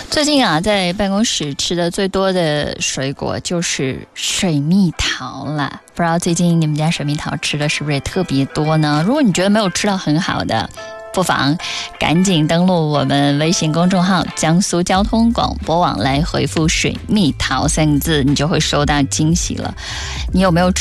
最近啊，在办公室吃的最多的水果就是水蜜桃啦。不知道最近你们家水蜜桃吃的是不是也特别多呢？如果你觉得没有吃到很好的，不妨赶紧登录我们微信公众号江苏交通广播网来回复水蜜桃3个字，你就会收到惊喜了。你有没有